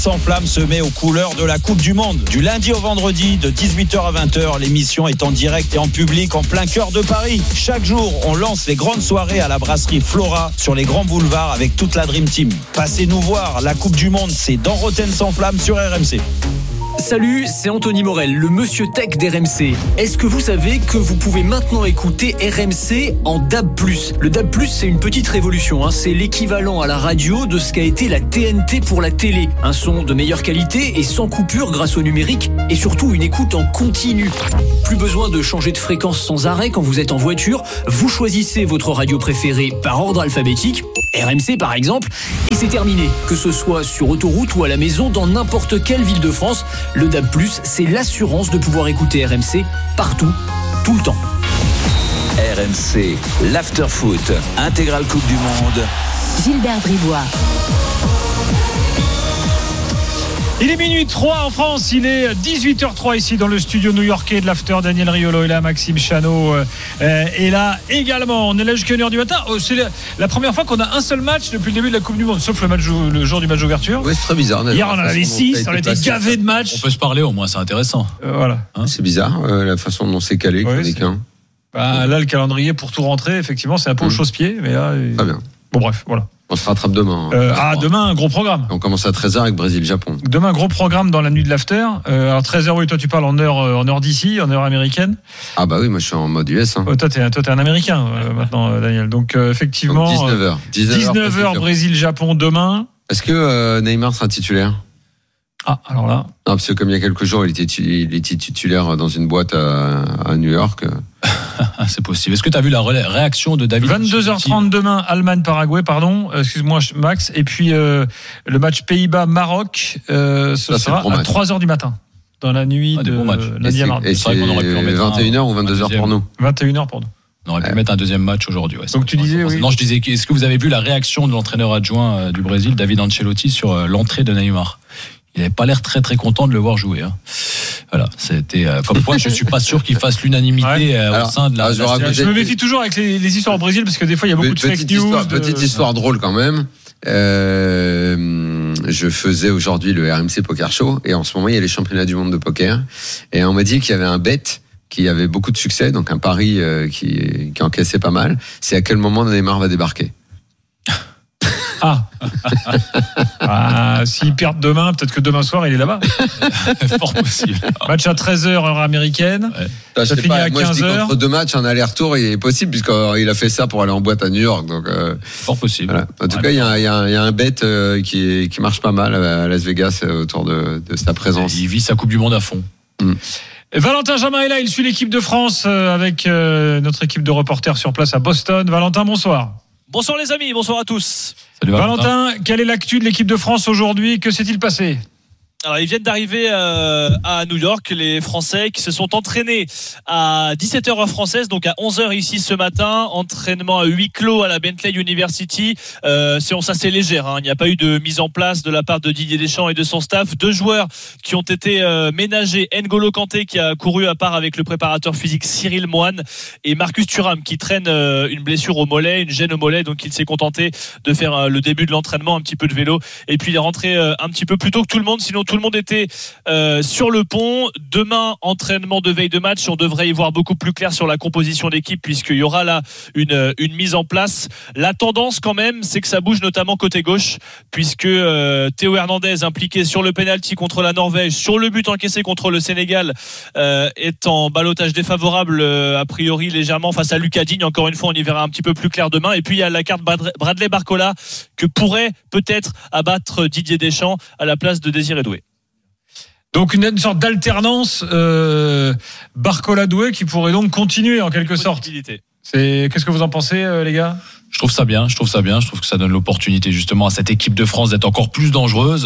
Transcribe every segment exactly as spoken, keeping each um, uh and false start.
Sans flamme se met aux couleurs de la Coupe du Monde. Du lundi au vendredi, de dix-huit heures à vingt heures, l'émission est en direct et en public en plein cœur de Paris. Chaque jour, on lance les grandes soirées à la brasserie Flora sur les grands boulevards avec toute la Dream Team. Passez nous voir, la Coupe du Monde, c'est dans Rotten Sans Flamme sur R M C. Salut, c'est Anthony Morel, le monsieur tech d'R M C. Est-ce que vous savez que vous pouvez maintenant écouter R M C en D A B plus ? Le D A B plus, c'est une petite révolution, hein. C'est l'équivalent à la radio de ce qu'a été la T N T pour la télé. Un son de meilleure qualité et sans coupure grâce au numérique et surtout une écoute en continu. Plus besoin de changer de fréquence sans arrêt quand vous êtes en voiture. Vous choisissez votre radio préférée par ordre alphabétique, R M C par exemple, et c'est terminé. Que ce soit sur autoroute ou à la maison, dans n'importe quelle ville de France, le D A B plus, c'est l'assurance de pouvoir écouter R M C partout, tout le temps. R M C, l'afterfoot, intégrale Coupe du Monde. Gilbert Bribois. Il est minuit trois en France, il est dix-huit heures trois ici dans le studio new-yorkais de l'After. Daniel Riolo est là, Maxime Chano euh, est là également. On est là jusqu'à une heure du matin. Oh, c'est la, la première fois qu'on a un seul match depuis le début de la Coupe du Monde, sauf le, match, le jour du match d'ouverture. Oui, c'est très bizarre. Hier, on en avait six, on était gavé de matchs. On peut se parler au moins, c'est intéressant. Euh, voilà. Hein, c'est bizarre euh, la façon dont c'est calé. Ouais, c'est... Qu'un. Bah, là, le calendrier pour tout rentrer, effectivement, c'est un peu mmh. au chausse-pied. Mais là, il... Très bien. Bon, bref, voilà. On se rattrape demain. Euh, ah, demain, un gros programme. On commence à treize heures avec Brésil-Japon. Demain, gros programme dans la nuit de l'after. Euh, alors, treize heures, oui, toi, tu parles en heure, en heure d'ici, en heure américaine. Ah, bah oui, moi, je suis en mode U S. Hein. Oh, toi, t'es, toi, t'es un Américain, euh, maintenant, Daniel. Donc, euh, effectivement. Donc dix-neuf heures. dix-neuf heures, Brésil-Japon demain. Est-ce que euh, Neymar sera titulaire ? Ah, alors là. Non, parce que comme il y a quelques jours, il était, il était titulaire dans une boîte à, à New York. C'est possible. Est-ce que tu as vu la réaction de David ? vingt-deux heures trente demain, Allemagne-Paraguay, pardon. Excuse-moi, Max. Et puis, euh, le match Pays-Bas-Maroc, euh, ce Ça, sera à trois heures du matin. Dans la nuit ah, de lundi à mardi. Et c'est, et c'est vingt et une heures ou vingt-deux heures pour nous. vingt et une heures pour nous. On aurait pu ouais. mettre un deuxième match aujourd'hui. Ouais, Donc tu disais oui. Non, je disais, est-ce que vous avez vu la réaction de l'entraîneur adjoint euh, du Brésil, David Ancelotti, sur euh, l'entrée de Neymar ? Il n'avait pas l'air très très content de le voir jouer. Hein. Voilà, c'était euh, comme quoi je suis pas sûr qu'il fasse l'unanimité ouais. euh, Alors, au sein de la. Ah, je, la je me méfie toujours avec les, les histoires au Brésil parce que des fois il y a beaucoup de fake news. Histoire, de... Petite histoire drôle quand même. Euh, je faisais aujourd'hui le R M C Poker Show et en ce moment il y a les championnats du monde de poker et on m'a dit qu'il y avait un bet qui avait beaucoup de succès, donc un pari euh, qui, qui encaissait pas mal. C'est à quel moment Neymar va débarquer. Ah, ah s'ils perdent demain, peut-être que demain soir il est là-bas. Fort possible. Match à treize heures heure américaine. Ouais. Ça, ça finit pas, à moi, quinze heures. Entre deux matchs, un aller-retour, il est possible puisqu'il a fait ça pour aller en boîte à New York. Donc, euh, fort possible. Voilà. En tout ouais, cas, il y a, y, a, y a un bet euh, qui, qui marche pas mal à Las Vegas euh, autour de, de sa présence. Il vit sa Coupe du Monde à fond. Mm. Valentin Jamin est là, il suit l'équipe de France euh, avec euh, notre équipe de reporters sur place à Boston. Valentin, bonsoir. Bonsoir les amis, bonsoir à tous. Salut Valentin. Valentin, quelle est l'actu de l'équipe de France aujourd'hui ? Que s'est-il passé ? Alors, ils viennent d'arriver euh, à New York, les Français qui se sont entraînés à dix-sept heures heure française, donc à onze heures ici ce matin. Entraînement à huis clos à la Bentley University. Euh, séance assez légère, hein. Il n'y a pas eu de mise en place de la part de Didier Deschamps et de son staff. Deux joueurs qui ont été euh, ménagés. N'Golo Kanté qui a couru à part avec le préparateur physique Cyril Moine et Marcus Thuram qui traîne euh, une blessure au mollet, une gêne au mollet. Donc il s'est contenté de faire euh, le début de l'entraînement, un petit peu de vélo. Et puis il est rentré euh, un petit peu plus tôt que tout le monde, sinon tout le monde était euh, sur le pont. Demain, entraînement de veille de match. On devrait y voir beaucoup plus clair sur la composition d'équipe puisqu'il y aura là une, une mise en place. La tendance quand même, c'est que ça bouge notamment côté gauche puisque euh, Théo Hernandez impliqué sur le pénalty contre la Norvège, sur le but encaissé contre le Sénégal, euh, est en ballottage défavorable euh, a priori légèrement face à Lucas Digne. Encore une fois, on y verra un petit peu plus clair demain. Et puis il y a la carte Bradley Barcola que pourrait peut-être abattre Didier Deschamps à la place de Désiré Doué. Donc une, une sorte d'alternance euh, Barcola-Doué qui pourrait donc continuer en quelque sorte. C'est, qu'est-ce que vous en pensez euh, les gars ? Je trouve ça bien, je trouve ça bien, je trouve que ça donne l'opportunité justement à cette équipe de France d'être encore plus dangereuse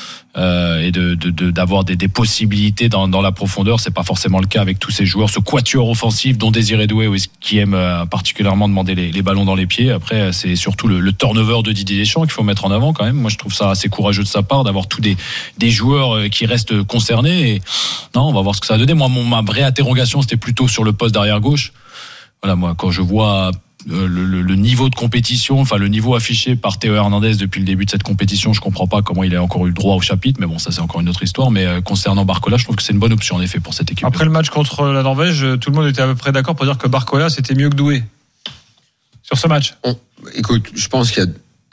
euh, et de, de, de d'avoir des, des possibilités dans, dans la profondeur. C'est pas forcément le cas avec tous ces joueurs, ce quatuor offensif dont Désiré Doué qui aime particulièrement demander les, les ballons dans les pieds. Après, c'est surtout le, le turnover de Didier Deschamps qu'il faut mettre en avant quand même. Moi, je trouve ça assez courageux de sa part d'avoir tous des, des joueurs qui restent concernés. Et non, on va voir ce que ça va donner. Moi, mon, ma vraie interrogation, c'était plutôt sur le poste d'arrière gauche. Voilà, moi, quand je vois le, le, le niveau de compétition, enfin le niveau affiché par Théo Hernandez depuis le début de cette compétition, je comprends pas comment il a encore eu le droit au chapitre, mais bon, ça c'est encore une autre histoire. Mais euh, concernant Barcola, je trouve que c'est une bonne option en effet pour cette équipe. Après le match contre la Norvège, tout le monde était à peu près d'accord pour dire que Barcola c'était mieux que Doué sur ce match. On, écoute, je pense qu'il y a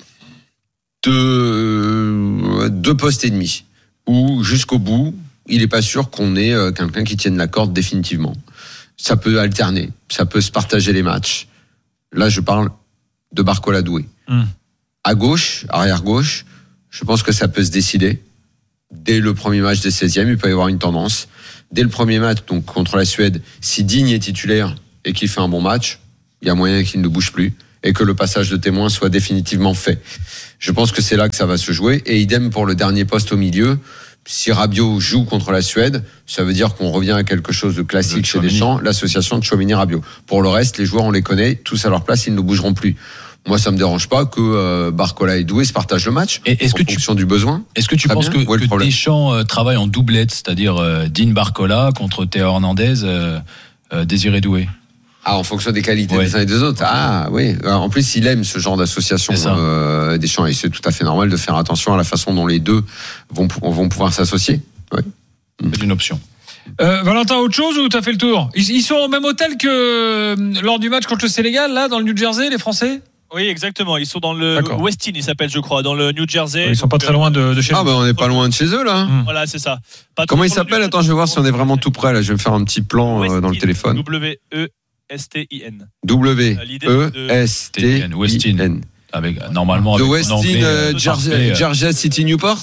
deux, deux postes et demi où jusqu'au bout, il n'est pas sûr qu'on ait quelqu'un qui tienne la corde définitivement. Ça peut alterner, ça peut se partager les matchs. Là, je parle de Barcola Doué. Mmh. À gauche, arrière gauche, je pense que ça peut se décider. Dès le premier match des seizièmes, il peut y avoir une tendance. Dès le premier match, donc contre la Suède, si Digne est titulaire et qu'il fait un bon match, il y a moyen qu'il ne bouge plus et que le passage de témoin soit définitivement fait. Je pense que c'est là que ça va se jouer. Et idem pour le dernier poste au milieu. Si Rabiot joue contre la Suède, ça veut dire qu'on revient à quelque chose de classique de chez Deschamps, l'association de Tchouaméni-Rabiot. Pour le reste, les joueurs, on les connaît, tous à leur place, ils ne bougeront plus. Moi, ça me dérange pas que euh, Barcola et Doué se partagent le match et est-ce en que fonction tu, du besoin. Est-ce que tu Très penses bien. que, que Deschamps euh, travaille en doublette, c'est-à-dire euh, Digne Barcola contre Théo Hernandez, euh, euh, Désiré Doué? Ah, en fonction des qualités ouais. des uns et des autres. Ah, oui. En plus, il aime ce genre d'association euh, Deschamps, et c'est tout à fait normal de faire attention à la façon dont les deux vont, vont pouvoir s'associer. Oui. C'est une option. Euh, Valentin, autre chose ou t'as fait le tour? ils, ils sont au même hôtel que euh, lors du match contre le Sénégal, là, dans le New Jersey, les Français? Oui, exactement. Ils sont dans le D'accord. Westin, il s'appelle, je crois, dans le New Jersey. Ils sont pas très loin de, de chez eux. Ah, ben, on n'est pas loin de chez eux, là. Mmh. Voilà, c'est ça. Pas Comment il s'appelle? Attends, je vais voir si on est vraiment tout près, là. Je vais me faire un petit plan euh, dans le téléphone. W E S T I N. W E S T I N. Westin. Avec, normalement, de avec Westin, anglais, euh, Georgia, Georgia City Newport.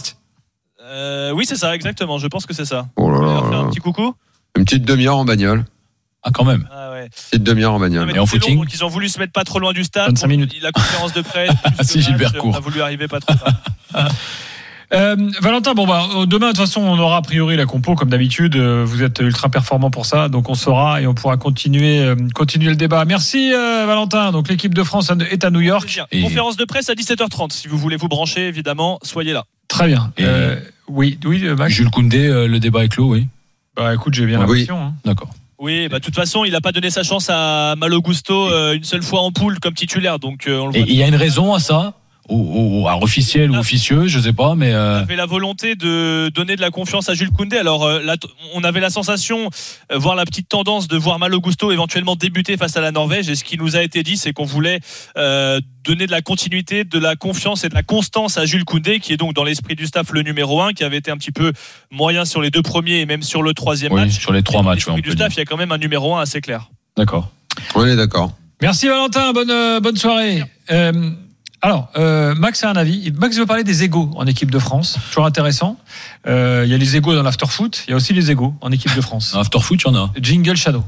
Euh, oui, c'est ça, exactement. Je pense que c'est ça. Oh là là. On va faire un petit coucou. Une petite demi-heure en bagnole. Ah, quand même. Ah ouais. Petite demi-heure en bagnole. Non, et en footing long, donc ils ont voulu se mettre pas trop loin du stade. vingt-cinq minutes. La conférence de presse. Si Gilbert match, court. On a voulu arriver pas trop tard. Euh, Valentin, bon bah demain de toute façon on aura a priori la compo comme d'habitude. Vous êtes ultra performant pour ça, donc on saura et on pourra continuer euh, continuer le débat. Merci euh, Valentin. Donc l'équipe de France est à New York. Et... Conférence de presse à dix-sept heures trente. Si vous voulez vous brancher, évidemment, soyez là. Très bien. Et euh, oui, oui, Max. Jules Koundé, euh, le débat est clos, oui. Bah écoute, j'ai bien oui. l'impression. Hein. D'accord. Oui, bah de toute façon, il n'a pas donné sa chance à Malo Gusto euh, une seule fois en poule comme titulaire, donc euh, on le voit. Et il y a une raison à ça? Ou, ou, ou officiel ou officieux, je sais pas, mais euh... on avait la volonté de donner de la confiance à Jules Koundé. Alors, euh, la, on avait la sensation, euh, voir la petite tendance de voir Malo Gusto éventuellement débuter face à la Norvège. Et ce qui nous a été dit, c'est qu'on voulait euh, donner de la continuité, de la confiance et de la constance à Jules Koundé, qui est donc dans l'esprit du staff le numéro un, qui avait été un petit peu moyen sur les deux premiers et même sur le troisième oui, match. Sur les trois et matchs, dans l'esprit du staff, il y a quand même un numéro un assez clair. D'accord. On est d'accord. Merci Valentin, bonne euh, bonne soirée. Euh, Alors, euh, Max a un avis. Max veut parler des égos en équipe de France. Toujours intéressant. Euh, il y a les égos dans l'afterfoot. Il y a aussi les égos en équipe de France. Dans l'afterfoot, il y en a. Jingle Shadow.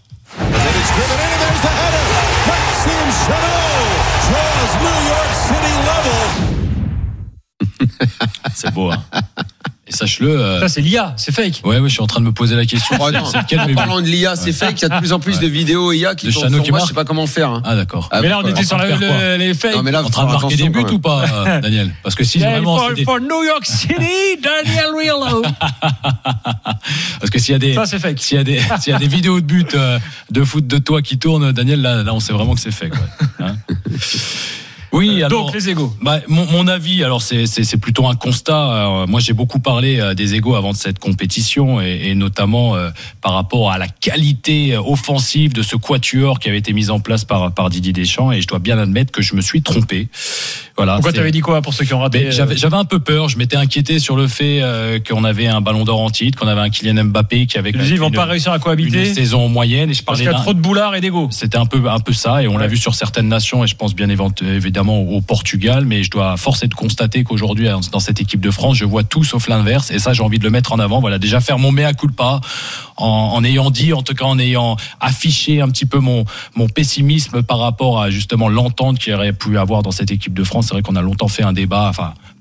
C'est beau, hein. Et sache-le. Euh... Ça, c'est l'I A, c'est fake. Ouais, ouais, je suis en train de me poser la question. Oh, non, c'est en parlant de l'I A, c'est fake. Il y a de plus en plus ouais. de vidéos I A qui tournent sur moi. Je sais pas comment faire. Hein. Ah, d'accord. Mais là, on était sur la, le, les fakes. Non, mais là, en train de marquer des buts ou pas, Daniel? Parce que si yeah, vraiment. For, des... for New York City, Daniel Riolo. Parce que s'il y a des. Ça, c'est fake. S'il y a des, s'il y a des vidéos de buts euh, de foot de toi qui tournent, Daniel, là, là on sait vraiment que c'est fake. Ouais. Hein oui, alors, donc les égos. Bah, mon, mon avis, alors c'est, c'est, c'est plutôt un constat. Alors, moi, j'ai beaucoup parlé euh, des égos avant de cette compétition et, et notamment euh, par rapport à la qualité offensive de ce quatuor qui avait été mis en place par, par Didier Deschamps. Et je dois bien admettre que je me suis trompé. Voilà. Pourquoi t'avais dit quoi pour ceux qui ont raté? euh... j'avais, j'avais un peu peur. Je m'étais inquiété sur le fait euh, qu'on avait un Ballon d'Or en titre, qu'on avait un Kylian Mbappé qui avait. Ils vont pas réussir à cohabiter. Une saison moyenne. Et je Parce parlais qu'il y a d'un... trop de boulards et d'égos. C'était un peu, un peu ça, et on ouais. l'a vu sur certaines nations. Et je pense bien évidemment au Portugal, mais je dois forcer de constater qu'aujourd'hui dans cette équipe de France, je vois tout sauf l'inverse, et ça j'ai envie de le mettre en avant. Voilà, déjà faire mon mea culpa en, en ayant dit, en tout cas en ayant affiché un petit peu mon mon pessimisme par rapport à justement l'entente qu'il y aurait pu avoir dans cette équipe de France. C'est vrai qu'on a longtemps fait un débat, enfin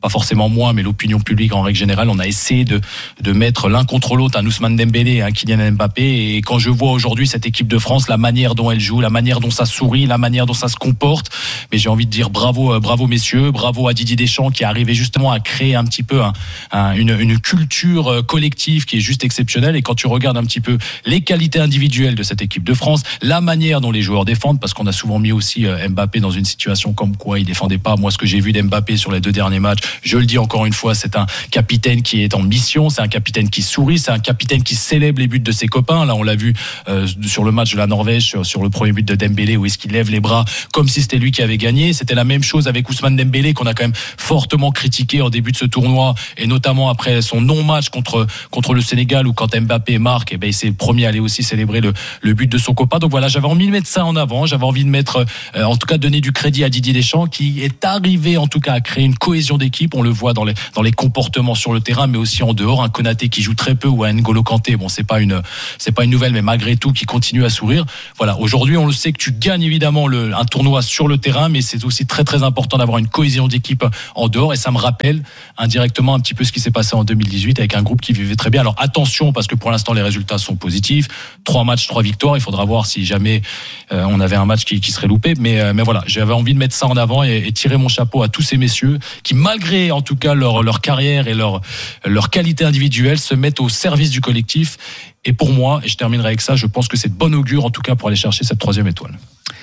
pas forcément moi, mais l'opinion publique en règle générale, on a essayé de, de mettre l'un contre l'autre un Ousmane Dembélé et un Kylian Mbappé. Et quand je vois aujourd'hui cette équipe de France, la manière dont elle joue, la manière dont ça sourit, la manière dont ça se comporte, mais j'ai envie de dire bravo, bravo messieurs, bravo à Didier Deschamps qui est arrivé justement à créer un petit peu un, un, une, une culture collective qui est juste exceptionnelle. Et quand tu regardes un petit peu les qualités individuelles de cette équipe de France, la manière dont les joueurs défendent, parce qu'on a souvent mis aussi Mbappé dans une situation comme quoi il défendait pas. Moi, ce que j'ai vu d'Mbappé sur les deux derniers matchs, je le dis encore une fois, c'est un capitaine qui est en mission, c'est un capitaine qui sourit, c'est un capitaine qui célèbre les buts de ses copains. Là, on l'a vu euh, sur le match de la Norvège, sur, sur le premier but de Dembélé, où est-ce qu'il lève les bras comme si c'était lui qui avait gagné. C'était la même chose avec Ousmane Dembélé, qu'on a quand même fortement critiqué en début de ce tournoi, et notamment après son non-match contre contre le Sénégal, où quand Mbappé marque, et ben il s'est promis à aller aussi célébrer le, le but de son copain. Donc voilà, j'avais envie de mettre ça en avant, j'avais envie de mettre, euh, en tout cas, donner du crédit à Didier Deschamps, qui est arrivé en tout cas à créer une cohésion d'équipe. On le voit dans les dans les comportements sur le terrain, mais aussi en dehors. Un Konaté qui joue très peu, ou un N'Golo Kanté, bon, c'est pas une c'est pas une nouvelle, mais malgré tout qui continue à sourire. Voilà, aujourd'hui on le sait que tu gagnes évidemment le, un tournoi sur le terrain, mais c'est aussi très très important d'avoir une cohésion d'équipe en dehors. Et ça me rappelle indirectement un petit peu ce qui s'est passé en deux mille dix-huit avec un groupe qui vivait très bien. Alors attention, parce que pour l'instant les résultats sont positifs, trois matchs, trois victoires. Il faudra voir si jamais euh, on avait un match qui, qui serait loupé, mais euh, mais voilà, j'avais envie de mettre ça en avant et, et tirer mon chapeau à tous ces messieurs qui, malgré en tout cas leur leur carrière et leur leur qualité individuelle, se mettent au service du collectif. Et pour moi, et je terminerai avec ça, je pense que c'est de bon augure en tout cas pour aller chercher cette troisième étoile.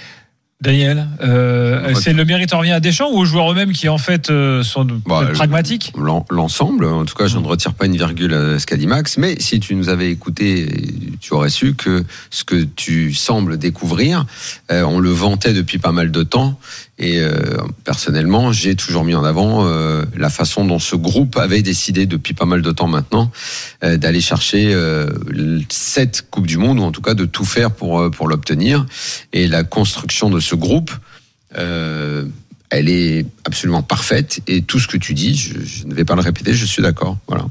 Daniel, euh, c'est le mérite revient à Deschamps ou aux joueurs eux-mêmes qui en fait euh, sont bah, pragmatiques? L'ensemble, en tout cas, je ne retire pas une virgule à ce qu'a dit Max, mais si tu nous avais écouté, tu aurais su que ce que tu sembles découvrir, euh, on le vantait depuis pas mal de temps. Et euh, personnellement, j'ai toujours mis en avant euh, la façon dont ce groupe avait décidé depuis pas mal de temps maintenant euh, d'aller chercher euh, cette Coupe du Monde, ou en tout cas de tout faire pour pour l'obtenir. Et la construction de ce groupe, euh, elle est absolument parfaite. Et tout ce que tu dis, je, je ne vais pas le répéter, je suis d'accord. Voilà.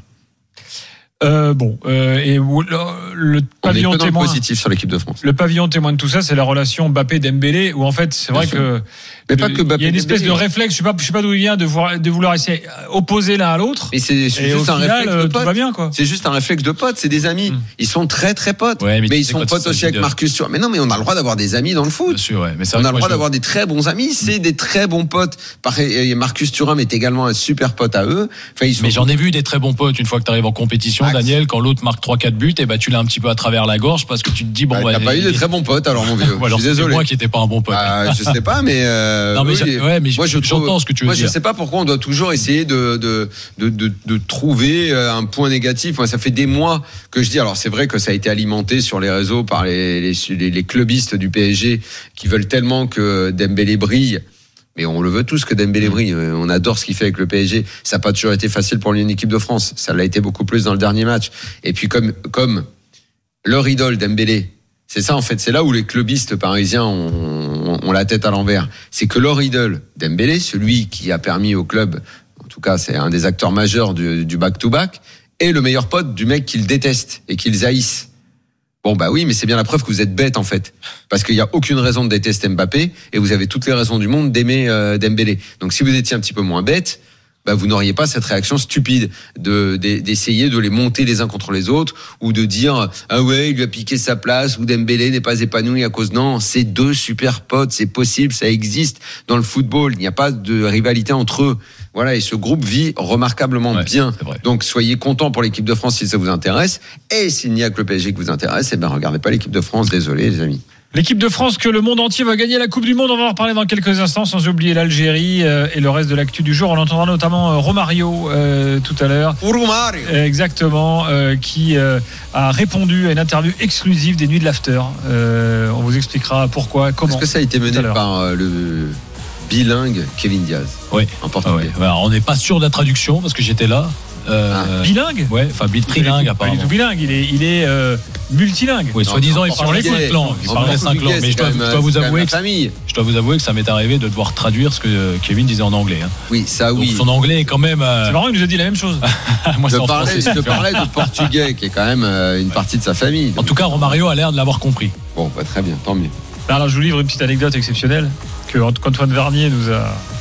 Euh, bon, euh, et le, le pavillon témoin positif sur l'équipe de France. Le pavillon témoin de tout ça, c'est la relation Mbappé-Dembélé, où en fait, c'est vrai que, mais pas que Mbappé, il y a une espèce de réflexe, je sais pas, je sais pas d'où il vient, de vouloir, de vouloir essayer opposer l'un à l'autre. Mais c'est, c'est juste un final, réflexe de pote. Tout va bien, quoi. C'est juste un réflexe de pote. C'est des amis. Mm. Ils sont très très potes. Ouais, mais, mais ils sont potes aussi avec Marcus Thuram. Mais non, mais on a le droit d'avoir des amis dans le foot. Bien sûr, ouais. Mais on a le droit d'avoir des très bons amis. C'est mm. des très bons potes. Pareil, Marcus Thuram est également un super pote à eux. Enfin, ils sont mais j'en ai vu des très bons potes une fois que tu arrives en compétition, Max. Daniel, quand l'autre marque trois quatre buts, et bah tu l'as un petit peu à travers la gorge parce que tu te dis bon, bah, t'as pas eu de très bons potes alors mon vieux. Je suis désolé. Moi qui n'étais pas un bon pote. Ah, je sais pas, mais euh, non mais, oui, ouais, mais moi je j'entends trouve, ce que tu veux moi, dire. Moi je sais pas pourquoi on doit toujours essayer de de de de, de trouver un point négatif. Moi ça fait des mois que je dis. Alors c'est vrai que ça a été alimenté sur les réseaux par les les, les, les clubistes du P S G qui veulent tellement que Dembélé brille. Mais on le veut tous que Dembélé brille. On adore ce qu'il fait avec le P S G. Ça n'a pas toujours été facile pour lui en équipe de France. Ça l'a été beaucoup plus dans le dernier match. Et puis comme comme leur idole Dembélé, c'est ça en fait. C'est là où les clubistes parisiens ont, ont, ont la tête à l'envers. C'est que leur idole Dembélé, celui qui a permis au club, en tout cas c'est un des acteurs majeurs du, du back-to-back, est le meilleur pote du mec qu'ils détestent et qu'ils haïssent. Bon bah oui, mais c'est bien la preuve que vous êtes bête en fait, parce qu'il y a aucune raison de détester Mbappé et vous avez toutes les raisons du monde d'aimer euh, Dembélé. Donc si vous étiez un petit peu moins bête, bah vous n'auriez pas cette réaction stupide de, de d'essayer de les monter les uns contre les autres ou de dire ah ouais il lui a piqué sa place ou Dembélé n'est pas épanoui à cause. Non, c'est deux super potes, c'est possible, ça existe dans le football. Il n'y a pas de rivalité entre eux. Voilà, et ce groupe vit remarquablement ouais, bien. Donc soyez contents pour l'équipe de France si ça vous intéresse. Et s'il n'y a que le P S G qui vous intéresse, eh ben regardez pas l'équipe de France. Désolé les amis. L'équipe de France que le monde entier va gagner la Coupe du Monde. On va en reparler dans quelques instants, sans oublier l'Algérie euh, et le reste de l'actu du jour. On entendra notamment euh, Romario euh, tout à l'heure. Romario. Euh, exactement, euh, qui euh, a répondu à une interview exclusive des Nuits de l'After. Euh, on vous expliquera pourquoi, comment. Est-ce que ça a été mené par euh, le bilingue Kevin Diaz? Oui. En portugais. Ah ouais. Alors, on n'est pas sûr de la traduction parce que j'étais là. Euh, ah. Bilingue? Ouais, enfin trilingue apparemment. Pas du tout bilingue, il est, il est euh, multilingue. Oui, soi-disant il parlait cinq langues. Il parlait cinq langues, mais je dois, je dois vous avouer que je dois vous avouer que ça m'est arrivé de devoir traduire ce que Kevin disait en anglais. Hein. Oui, ça oui. Donc, son anglais est quand même. Euh... C'est marrant, il nous a dit la même chose. Moi, je parlais, je te parlais de portugais, qui est quand même euh, une partie de sa famille. En tout cas, Romario a l'air de l'avoir compris. Bon, bah, très bien, tant mieux. Alors, je vous livre une petite anecdote exceptionnelle que Antoine Vernier nous a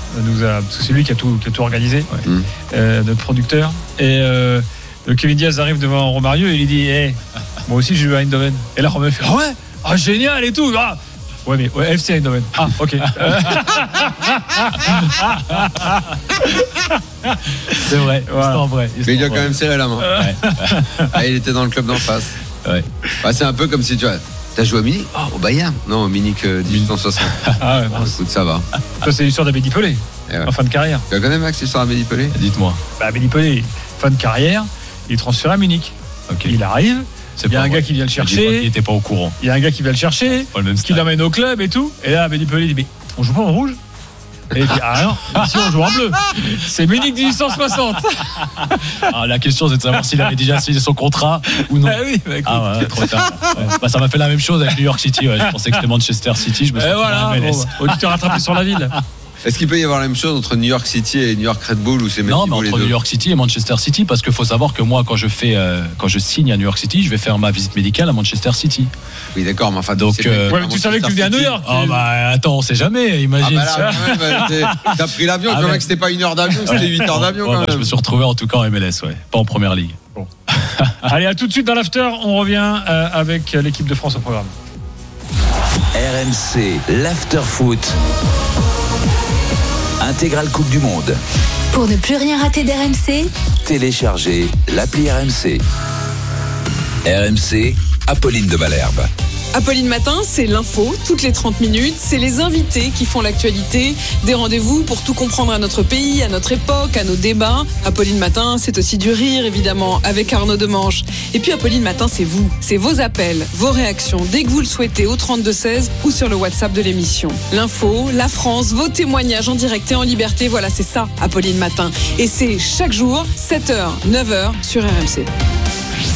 nous a, parce que c'est lui qui a tout, qui a tout organisé, ouais. mmh. euh, notre producteur. Et euh, le Kevin Diaz arrive devant Romario et il lui dit hey, moi aussi j'ai eu à Eindhoven. Et là Romario fait ah ouais, ah génial et tout. Ah. Ouais, mais ouais, F C Eindhoven. Ah, ok. C'est vrai, voilà. c'est vrai. Mais il a quand même serré la main. Ouais. Ah, il était dans le club d'en face. Ouais. Bah, c'est un peu comme si tu vois. T'as joué à Munich ? Oh, au Bayern ? Non, au Munich euh, dix-huit cent soixante. Ah ouais, bon, écoute, ça va. Ça, c'est l'histoire d'Abedi Pelé, ouais. En fin de carrière. Tu la connais, Max, l'histoire d'Abedi Pelé ? Dites-moi. Bah, Abedi Pelé, fin de carrière, il est transféré à Munich. Okay. Il arrive. Il y a un vrai. gars qui vient le chercher. Il n'était pas au courant. Il y a un gars qui vient le chercher, qui l'amène au club et tout. Et là, Abedi Pelé dit mais on joue pas en rouge ? Et il dit ah non, ici on joue en bleu. C'est Munich dix-huit cent soixante. Ah, la question c'est de savoir s'il avait déjà signé son contrat ou non. Ah oui, bah, écoute. Ah ouais, trop tard. Ouais. Bah, ça m'a fait la même chose avec New York City. Ouais. Je pensais que c'était Manchester City. Je me suis et voilà, M L S. bon, bah, tu t'es rattrapé sur la ville. Est-ce qu'il peut y avoir la même chose entre New York City et New York Red Bull ou c'est même Non, mais entre New York City et Manchester City, parce qu'il faut savoir que moi, quand je fais, euh, quand je signe à New York City, je vais faire ma visite médicale à Manchester City. Oui, d'accord, mais enfin, donc, euh, ouais, mais tu savais que tu venais à New York. Ah bah attends, on sait jamais. Imagine. Ah bah là, quand même, t'as pris l'avion, ah quand même que c'était pas une heure d'avion, c'était huit heures d'avion. Ouais, quand bah, même. je me suis retrouvé en tout cas en M L S, ouais, pas en première ligue. Bon. Allez, à tout de suite dans l'after. On revient euh, avec l'équipe de France au programme. R M C, l'after foot. Intégrale Coupe du Monde. Pour ne plus rien rater d'R M C, téléchargez l'appli R M C. R M C, Apolline de Malherbe. Apolline Matin, c'est l'info, toutes les trente minutes. C'est les invités qui font l'actualité. Des rendez-vous pour tout comprendre à notre pays, à notre époque, à nos débats. Apolline Matin, c'est aussi du rire, évidemment, avec Arnaud Demanche. Et puis Apolline Matin, c'est vous. C'est vos appels, vos réactions, dès que vous le souhaitez, au trente-deux seize ou sur le WhatsApp de l'émission. L'info, la France, vos témoignages en direct et en liberté. Voilà, c'est ça, Apolline Matin. Et c'est chaque jour, sept heures, neuf heures, sur R M C.